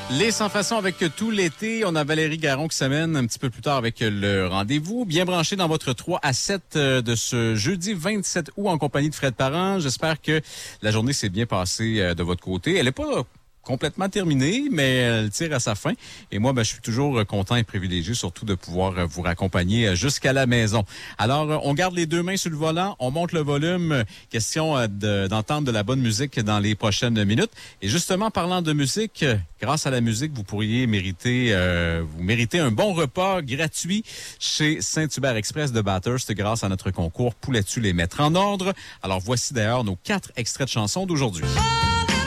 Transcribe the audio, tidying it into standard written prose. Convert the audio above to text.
Les Sans Façon avec tout l'été. On a Valérie Garon qui s'amène un petit peu plus tard avec le rendez-vous. Bien branché dans votre 3 à 7 de ce jeudi 27 août en compagnie de Fred Parent. J'espère que la journée s'est bien passée de votre côté. Elle n'est pas complètement terminée, mais elle tire à sa fin. Et moi, je suis toujours content et privilégié, surtout de pouvoir vous raccompagner jusqu'à la maison. Alors, on garde les deux mains sur le volant, on monte le volume. Question d'entendre de la bonne musique dans les prochaines minutes. Et justement, parlant de musique, grâce à la musique, vous pourriez mériter un bon repas gratuit chez Saint-Hubert Express de Bathurst grâce à notre concours Poulais-tu les mettre en ordre. Alors, voici d'ailleurs nos 4 extraits de chansons d'aujourd'hui.